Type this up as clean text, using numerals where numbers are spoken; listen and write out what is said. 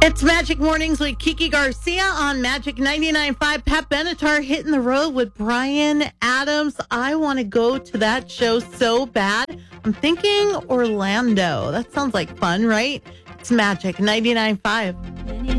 It's Magic Mornings with Kiki Garcia on Magic 99.5. Pat Benatar hitting the road with Brian Adams. I want to go to that show so bad. I'm thinking Orlando. That sounds like fun, right? It's Magic 99.5.